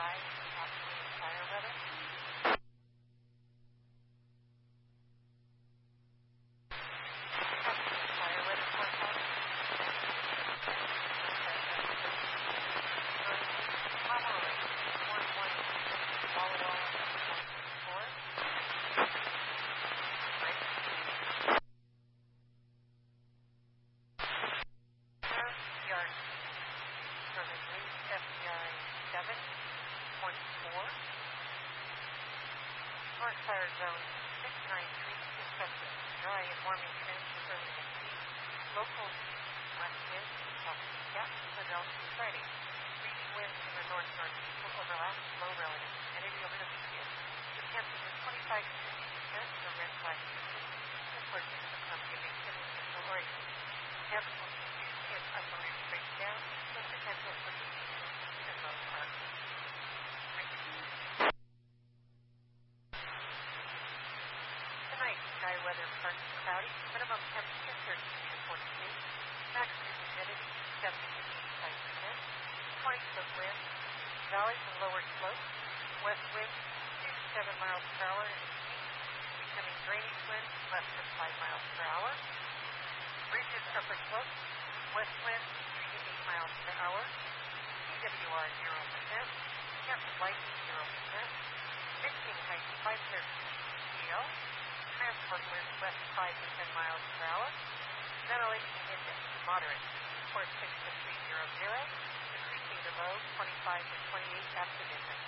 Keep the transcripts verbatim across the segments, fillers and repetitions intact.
five, afternoon fire weather. Afternoon fire weather forecast. Tomorrow, one one, Walla Walla, four. Right. Yard. Northern wind, F B I seven point four. North fire zone six nine three, expected dry and warming trends for early next week. Local west wind, southeast gap, Philadelphia Friday. Breezy winds from the north-northeast will overlap, low relative humidity over the weekend. The temperature twenty-five to fifty percent for red flag region, and portions of Columbia Basin and Central Oregon. Temperature and upper ridge breaks down, with potential for precipitation and low R. Tonight, sky weather partly cloudy, minimum temperature thirty-three to forty-eight, maximum humidity seventy to eighty-five percent, twenty foot wind, valleys and lower slopes, west wind near seven miles per hour in the east, becoming drainage winds less than five miles per hour, ridges upper slopes, west wind three to eight miles per hour, C W R zero percent, chance of lightning zero percent, mixing height five hundred G L, transport winds west five to ten miles per hour, ventilation index moderate, or six to three hundred, decreasing to low twenty-five to twenty-eight after midnight.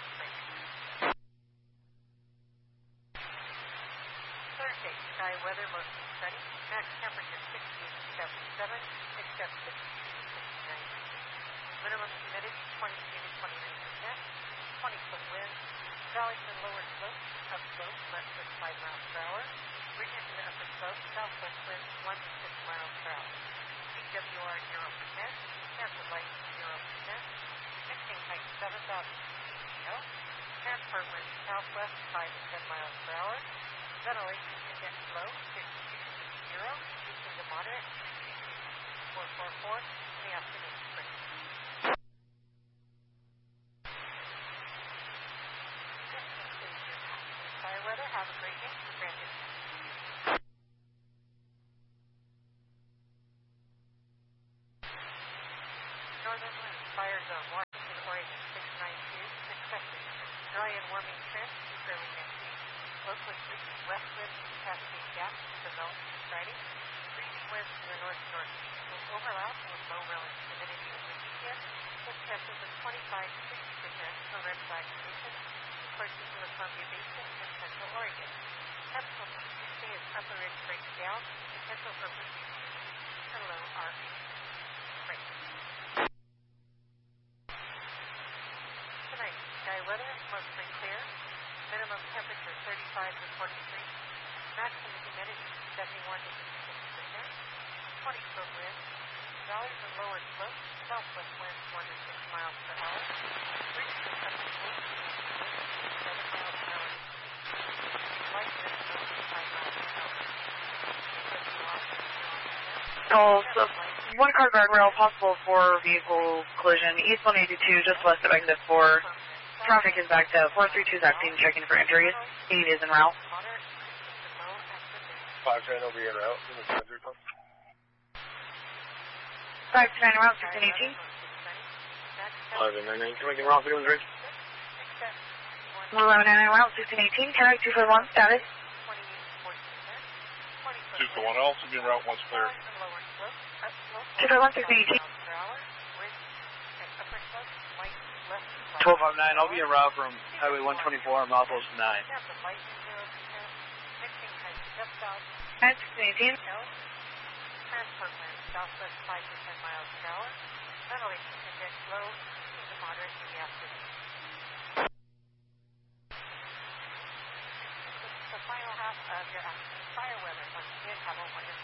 Thursday, sky weather mostly sunny, max temperature sixty-eight to seventy-seven, except sixty-two to sixty-nine degrees. Minimum humidity twenty-three to twenty-nine percent, twenty foot wind, valleys and lower slopes, upslopes less than five miles per hour, ridges in the upper slopes, southwest winds one to six miles per hour. C W R zero percent, chance of lightning zero percent, mixing height seven thousand G L, transport winds southwest five to ten miles per hour, ventilation index low fifty-two to zero, reducing to moderate fifty-two to four forty-four in the afternoon. Spring. This concludes your afternoon fire weather. Have a great day. Brandon. Northern winds, fire zone, Washington, Oregon, six nine two, expected. Dry and warming trends early next week. Locally breezy west winds from Cascade Gap to Philadelphia Friday. Breezy winds from the north-northeast will overlap with low relative humidity over the weekend, with temperatures of twenty-five to sixty percent for red flag conditions, portions of the Columbia Basin and Central Oregon. Temperature for Tuesday as upper ridge breaks down, potential for precipitation and low R. Right. Tonight, sky weather mostly clear. Minimum temperature thirty-five to forty-three, maximum humidity seventy-one to eighty-six percent, twenty foot wind, valleys and lower slopes, southwest winds one to six miles per hour, ridges and upper slopes seven miles per hour, light winds over five miles per hour. Oh, so one car guardrail possible for vehicle collision, east one eighty-two, just west of exit four. Traffic is backed up. four three two is acting, checking for injuries. eight is en route. five ten over here en route. five two nine en route, sixteen eighteen. five nine nine, can we get wrong for doing bridge? one eleven nine en route, sixteen eighteen. Carry two foot one, status. two foot one, also be en route once clear. two foot one, sixteen eighteen. twelve five nine, I'll be en route from Highway one twenty-four, milepost nine. nine sixteen eighteen. Transport winds southwest five to ten miles per hour. Ventilation index low, easy to moderate in the afternoon. This is the final half of your afternoon fire weather. Once again, have a wonderful